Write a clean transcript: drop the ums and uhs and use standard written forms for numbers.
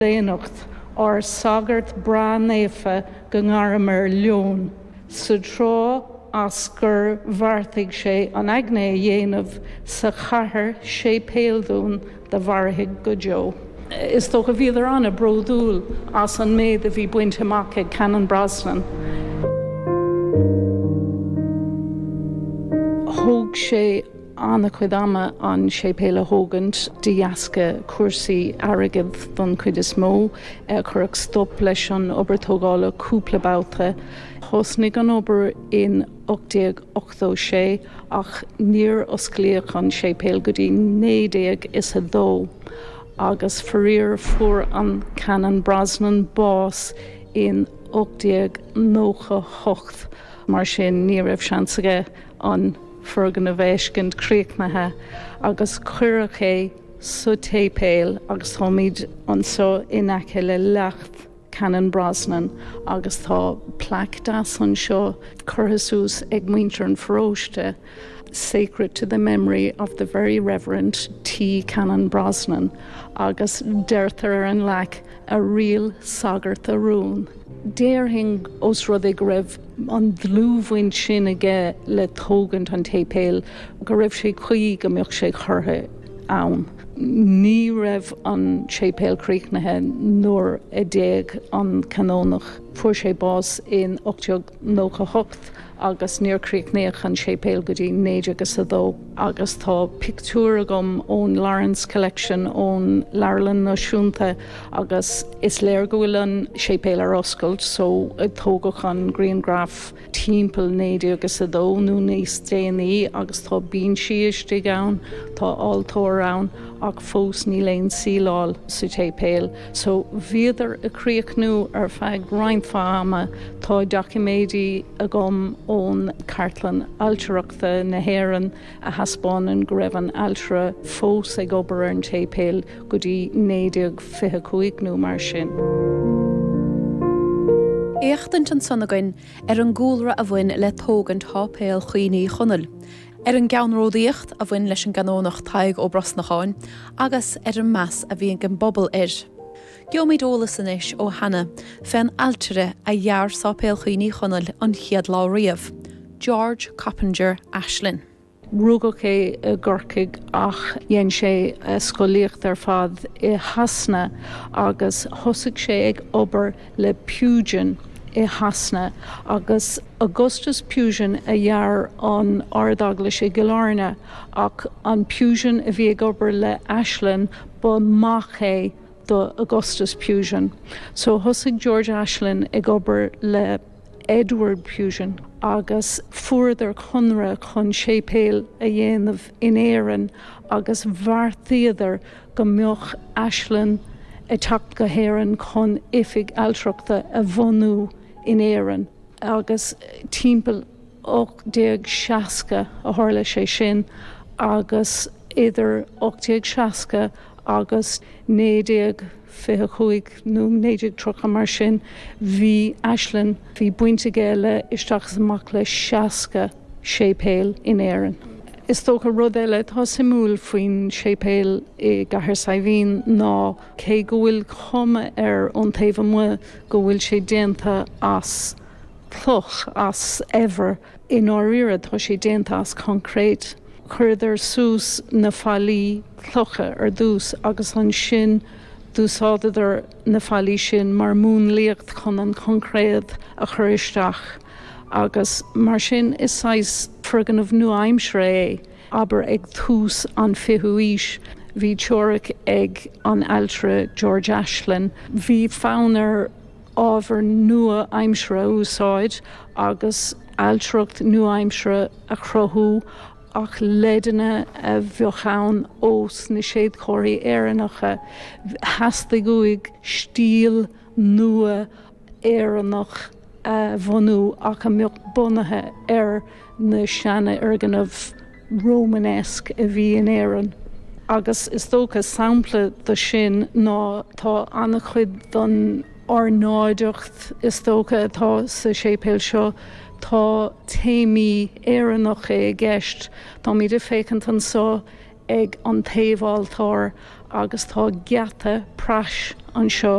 Léanacht ar sagart bra néfa go ngáramar leon. Sa trá as gur bhartaigh sé an agné dhéanamh sa chathair sé péaldún de bharthaigh go deo. Is tóg a bhíidir anna brodúil as an méid a bhí buinte amach ag Canon Brosnan. Thóg sé anna chuid ama an sé péile thógant diasca cuasaí airgid don chuid is mó, chuirg stop leis an obairtógála cúpla báta. Thosnig an obair in 1886 ach níor osclaíoch an sé péil go dtí 1912. Agus faríor fuair an Canon Brosnan bás in 1898 mar sin ní raibh seansaige an fergan a bheiscint críochnathe agus cuireadh é sa tépéil agus thoid an so inace le leacht Canon Brosnan agus tá plaque das an seo curthasús ag muintir an fróiste sacred to the memory of the very Reverend T. Canon Brosnan agus deirtar an leac a real sagart a rún. Déirhing os rud ag raibh an dlúmhainn sin aige le tógant an tépéil go raibh sé chuí go mbeadh sé churtha ann. Ní raibh an sépéil críochnathe nuair a déag an canónach. Fuair sé bás in 1898 agus níor críochnaíoch an sépéil go dtí 1902 agus tá pictiúr agam ón Lawrence Collection ón Leirlinn Náisiúnta agus is léir go bhfuil an sépéil ar oscailt so tógach an Greengraph timpeall 1902 nó níos déanaí agus tá bíonn sios ann tá altóir ann ach fós ní léon síláil sa tépéil. So bhíodar a críochnú ar feadh roinnfá ama tá documéidí agam ón cartlan altrachta na hÉireann a haspáin go raibh an altra fós ag obair ar an tépéil go dtí 1925 mar sin. Éachtant an sonagain ar an gúlra a bhain le tógant hápéil chuoiní chonneil. Ar an geanródaíocht a bhain leis an ganónach taig ó Brosnacháin agus ar an meas a bhíon gan bobbal ir. Geomid ólas inis ó Hannah fein altere a dhear sápéil chuoiní chonneil an chiad lá riamh, George Coppinger Ashlin. Rúgach é a ggurcaig ach dhéan sé scoilíocht ar fad I hasna agus thosaigh sé ag obair le Pugin I hasna agus Augustus Pugin a dhear an ardaglas I Gilárne ach an Pugin a bhí ag obair le Ashlin ba mach é do Augustus Pugin. So thosaigh George Ashlin ag obair le Edward Pugin agus fuaidir chunra chun sépéil a dhéanamh in éireann agus bhartaíodir go mbeadh Ashlin a teacht go héireann chun ifig altrachta a bhunú in éireann agus timpeall 1860 a tharla sé sin agus idir 1860 agus 1925 nó 1930 mar sin bhí Ashlin bhí buinte géile isteach amach le 60 sépéil in éireann. Is tócha rud eile tá simúil faoin sépéil I gcathair Saibhín ná cé go bhfuil chuma ar an taobh mu go bhfuil sé déanta as cloch as ever in áiríre tá sé déanta as concrét. Chuidir sús na fálaí clocha ar dús agus an sin dúsáidir na fálaí sin mar múnlaíocht chun an concréad a chur isteach. Agus mar sin is sais frigan of nu aimsre é, aber ag tús an fihuís. Bhí teoiric ag an altra George Ashlin. Bhí fánar ábhar nua aimsre úsáid agus altracht nu aimsre a chrothú ach ledanna a bheochán os na séad choirí éireannacha hasda goig stíl nua éireannach bhunú ach a mbeadh bunathe ar na seanna organmh Romanesque a bhí in éireann. Agus is tócha sampla do sin ná tá anna chuid don ornáideacht is tócha atá sa sépéil seo tá téimí éireannach é gceist tá míad fécant an só ag an taobháiltear agus tá geata prais an seo